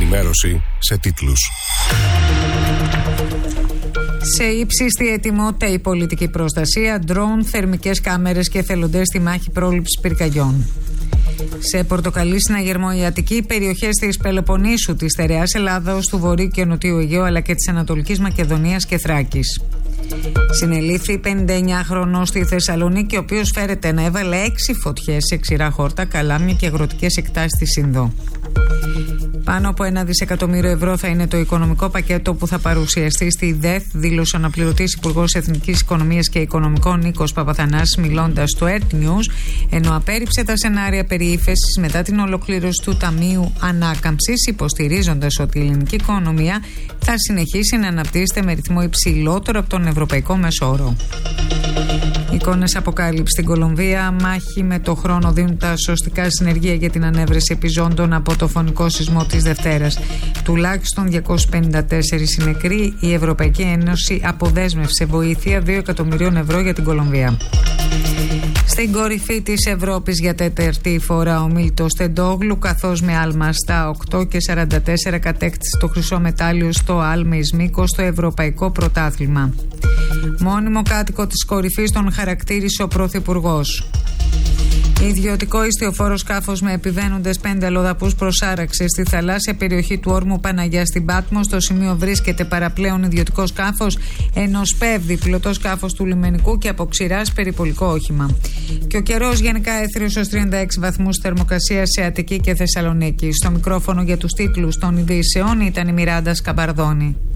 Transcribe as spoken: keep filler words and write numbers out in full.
ενημέρωση σε τίτλους. Σε ύψιστη ετοιμότητα η πολιτική προστασία, ντρόουν, θερμικές κάμερες και εθελοντές στη μάχη πρόληψης πυρκαγιών. Σε πορτοκαλί συναγερμό η Αττική, περιοχές της Πελοποννήσου, της στερεάς Ελλάδος, του Βορείου και Νοτιού Αιγαίου αλλά και της Ανατολικής Μακεδονίας και Θράκης. Συνελήφθη πενήντα εννιά χρονών στη Θεσσαλονίκη, ο οποίος φέρεται να έβαλε έξι φωτιές σε ξηρά χόρτα, καλάμια και αγροτικές εκτάσεις της Ινδό. Πάνω από ένα δισεκατομμύριο ευρώ θα είναι το οικονομικό πακέτο που θα παρουσιαστεί στη ΔΕΘ, δήλωσε ο αναπληρωτής Υπουργός Εθνικής Οικονομίας και Οικονομικών Νίκος Παπαθανάσης, μιλώντας στο Earth News, ενώ απέρριψε τα σενάρια περί ύφεσης μετά την ολοκλήρωση του Ταμείου Ανάκαμψης, υποστηρίζοντας ότι η ελληνική οικονομία θα συνεχίσει να αναπτύσσεται με ρυθμό υψηλότερο από τον ευρωπαϊκό μέσο όρο. Εικόνες αποκάλυψη στην Κολομβία. Μάχη με το χρόνο δίνουν τα σωστικά συνεργεία για την ανέβρεση επιζώντων από το φωνικό σεισμό της Δευτέρας. Τουλάχιστον διακόσιοι πενήντα τέσσερις νεκροί. Η Ευρωπαϊκή Ένωση αποδέσμευσε βοήθεια δύο εκατομμυρίων ευρώ για την Κολομβία. Στην κορυφή της Ευρώπης για τέταρτη φορά ο Μίλτος Τεντόγλου, καθώς με άλμα στα οκτώ και σαράντα τέσσερα κατέκτησε το χρυσό μετάλλιο στο άλμα εις μήκος στο Ευρωπαϊκό Πρωτάθλημα. Μόνιμο κάτοικο της κορυφής τον χαρακτήρισε ο Πρωθυπουργός. Ιδιωτικό ιστιοφόρο σκάφος με επιβαίνοντες πέντε αλλοδαπούς προσάραξε στη θαλάσσια περιοχή του όρμου Παναγιά στην Πάτμο. Στο σημείο βρίσκεται παραπλέον ιδιωτικό σκάφος, ενός ΠΕΒ, διπλωτό σκάφος του λιμενικού και από ξηράς περιπολικό όχημα. Και ο καιρός γενικά έθριος ως τριάντα έξι βαθμούς θερμοκρασία σε Αττική και Θεσσαλονίκη. Στο μικρόφωνο για τους τίτλους των ειδήσεων ήταν η Μιράντα Σκαμπαρδόνη.